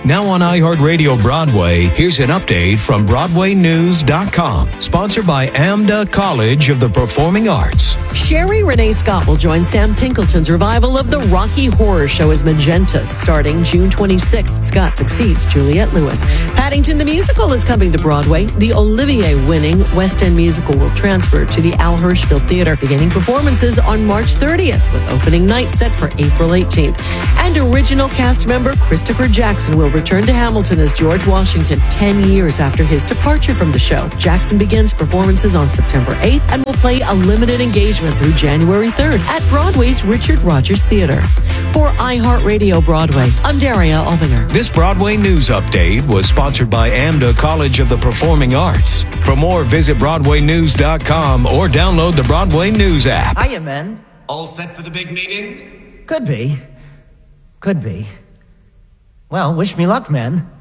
Now on iHeartRadio Broadway, here's an update from BroadwayNews.com. Sponsored by AMDA College of the Performing Arts. Sherry Renee Scott will join Sam Pinkelton's revival of the Rocky Horror Show as Magenta, starting June 26th. Scott succeeds Juliette Lewis. Paddington the Musical is coming to Broadway. The Olivier-winning West End musical will transfer to the Al Hirschfeld Theater, beginning performances on March 30th, with opening night set for April 18th. And original cast member Christopher Jackson will return to Hamilton as George Washington 10 years after his departure from the show. Jackson begins performances on September 8th and will play a limited engagement through January 3rd at Broadway's Richard Rogers Theater. For iHeartRadio Broadway, I'm Daria Albinger. This Broadway News Update was sponsored by AMDA College of the Performing Arts. For more, visit BroadwayNews.com or download the Broadway News app. Hiya, men. All set for the big meeting? Could be. Could be. Well, wish me luck, men.